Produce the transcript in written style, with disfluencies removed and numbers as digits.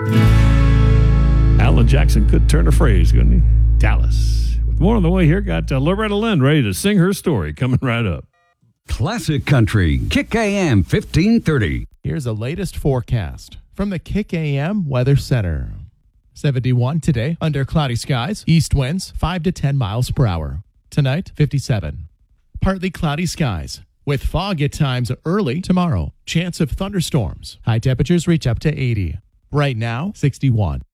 Alan Jackson could turn a phrase, couldn't he? Dallas. With more on the way here, got Loretta Lynn ready to sing her story coming right up. Classic Country, Kick AM 1530. Here's the latest forecast from the Kick AM Weather Center. 71 today, under cloudy skies, east winds 5 to 10 miles per hour. Tonight, 57. Partly cloudy skies, with fog at times early tomorrow. Chance of thunderstorms. High temperatures reach up to 80. Right now, 61.